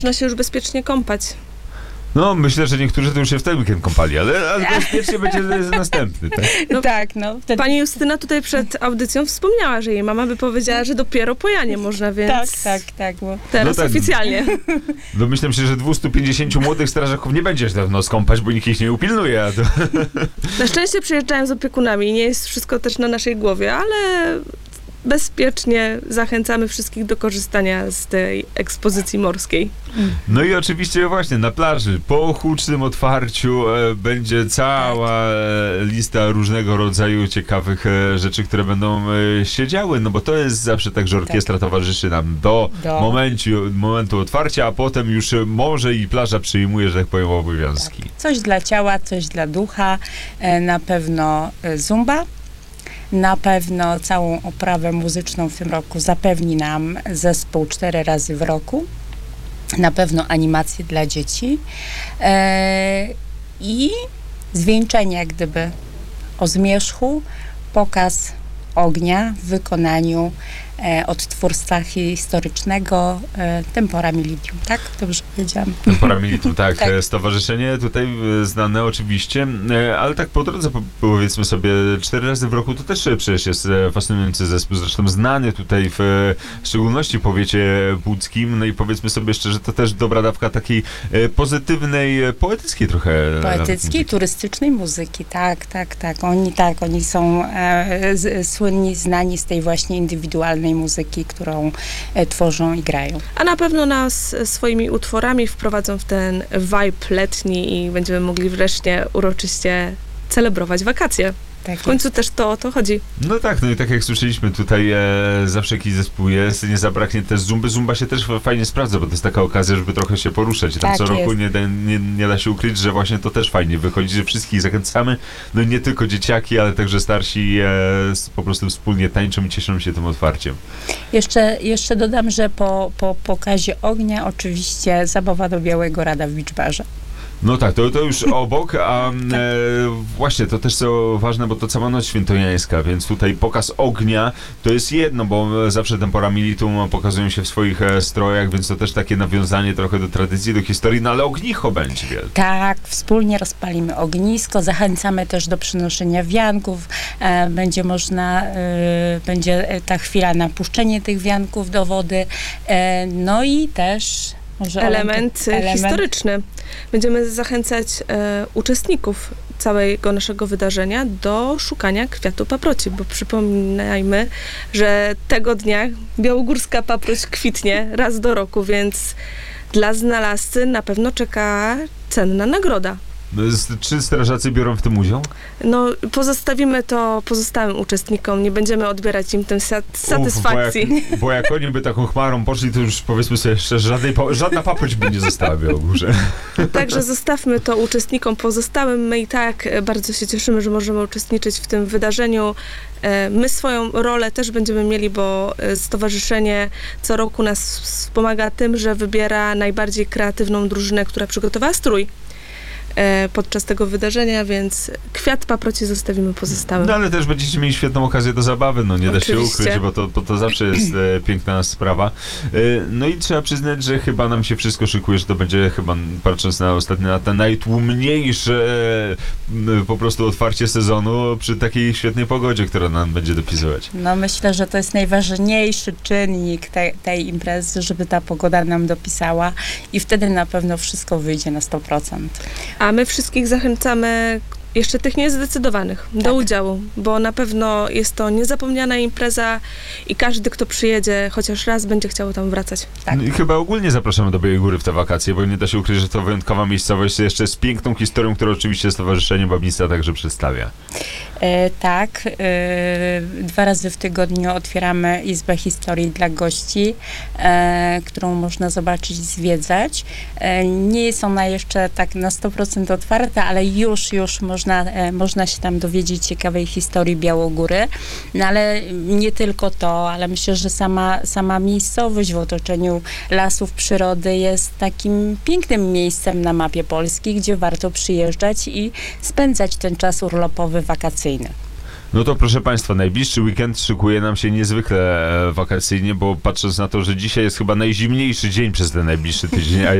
Można się już bezpiecznie kąpać. No, myślę, że niektórzy to już się w ten weekend kąpali, ale bezpiecznie będzie następny, tak? No, tak, no. Wtedy... Pani Justyna tutaj przed audycją wspomniała, że jej mama by powiedziała, że dopiero po Janie można, więc... Tak. Bo... Teraz no tak, oficjalnie. No myślę, że 250 młodych strażaków nie będzie dawno skąpać, bo nikt ich nie upilnuje. A to... Na szczęście przyjeżdżają z opiekunami i nie jest wszystko też na naszej głowie, ale... bezpiecznie zachęcamy wszystkich do korzystania z tej ekspozycji morskiej. No i oczywiście właśnie na plaży po hucznym otwarciu będzie cała lista różnego rodzaju ciekawych rzeczy, które będą się działy, no bo to jest zawsze tak, że orkiestra towarzyszy nam do momentu otwarcia, a potem już morze i plaża przyjmuje, że tak powiem, obowiązki. Tak. Coś dla ciała, coś dla ducha, na pewno zumba. Na pewno całą oprawę muzyczną w tym roku zapewni nam zespół 4 razy w roku. Na pewno animacje dla dzieci. I zwieńczenie jak gdyby o zmierzchu, pokaz ognia w wykonaniu odtwórstwa historycznego Tempora Militum, tak? Dobrze powiedziałam? Tempora Militum, tak. Stowarzyszenie tutaj znane oczywiście, ale tak po drodze powiedzmy sobie 4 razy w roku to też przecież jest fascynujący zespół, zresztą znany tutaj w szczególności w powiecie łódzkim, no i powiedzmy sobie szczerze, to też dobra dawka takiej pozytywnej, poetyckiej trochę. Poetyckiej, turystycznej muzyki, tak. Oni są słynni, znani z tej właśnie indywidualnej muzyki, którą tworzą i grają. A na pewno nas swoimi utworami wprowadzą w ten vibe letni i będziemy mogli wreszcie uroczyście celebrować wakacje. Tak w końcu też to o to chodzi. No tak, no i tak jak słyszeliśmy tutaj, zawsze jakiś zespół jest, nie zabraknie też zumby. Zumba się też fajnie sprawdza, bo to jest taka okazja, żeby trochę się poruszać. Tam tak co roku jest. nie da się ukryć, że właśnie to też fajnie wychodzi, że wszystkich zachęcamy. No nie tylko dzieciaki, ale także starsi po prostu wspólnie tańczą i cieszą się tym otwarciem. Jeszcze dodam, że po pokazie ognia oczywiście zabawa do Białego Rada w Beach Barze. No tak, to już obok, a właśnie to też co ważne, bo to cała noc świętojańska, więc tutaj pokaz ognia to jest jedno, bo zawsze Tempora Militum pokazują się w swoich strojach, więc to też takie nawiązanie trochę do tradycji, do historii, no ale ognicho będzie wielkie. Tak, wspólnie rozpalimy ognisko, zachęcamy też do przynoszenia wianków, będzie ta chwila na puszczenie tych wianków do wody, no i też element historyczny. Będziemy zachęcać uczestników całego naszego wydarzenia do szukania kwiatu paproci, bo przypominajmy, że tego dnia białogórska paproć kwitnie raz do roku, więc dla znalazcy na pewno czeka cenna nagroda. Czy strażacy biorą w tym udział? No, pozostawimy to pozostałym uczestnikom, nie będziemy odbierać im tym satysfakcji. Bo jak oni by taką chmarą poszli, to już powiedzmy sobie szczerze, żadna paproć by nie została w Białogórze. Także zostawmy to uczestnikom pozostałym. My i tak bardzo się cieszymy, że możemy uczestniczyć w tym wydarzeniu. My swoją rolę też będziemy mieli, bo stowarzyszenie co roku nas wspomaga tym, że wybiera najbardziej kreatywną drużynę, która przygotowała strój podczas tego wydarzenia, więc kwiat paproci zostawimy pozostałym. No ale też będziecie mieli świetną okazję do zabawy, no nie da się ukryć, bo to zawsze jest piękna sprawa. No i trzeba przyznać, że chyba nam się wszystko szykuje, że to będzie chyba, patrząc na ostatnie lata, najtłumniejsze po prostu otwarcie sezonu przy takiej świetnej pogodzie, która nam będzie dopisywać. No myślę, że to jest najważniejszy czynnik tej imprezy, żeby ta pogoda nam dopisała i wtedy na pewno wszystko wyjdzie na 100%. A my wszystkich zachęcamy, jeszcze tych niezdecydowanych, do udziału, bo na pewno jest to niezapomniana impreza i każdy, kto przyjedzie chociaż raz, będzie chciał tam wracać. Tak. No i chyba ogólnie zapraszamy do Białej Góry w te wakacje, bo nie da się ukryć, że to wyjątkowa miejscowość jeszcze z piękną historią, którą oczywiście Stowarzyszenie Babnica także przedstawia. Tak, 2 razy w tygodniu otwieramy Izbę Historii dla gości, którą można zobaczyć i zwiedzać. Nie jest ona jeszcze tak na 100% otwarta, ale już można się tam dowiedzieć ciekawej historii Białogóry. No ale nie tylko to, ale myślę, że sama miejscowość w otoczeniu lasów, przyrody jest takim pięknym miejscem na mapie Polski, gdzie warto przyjeżdżać i spędzać ten czas urlopowy, wakacyjny. No to proszę Państwa, najbliższy weekend szykuje nam się niezwykle wakacyjnie, bo patrząc na to, że dzisiaj jest chyba najzimniejszy dzień przez ten najbliższy tydzień, a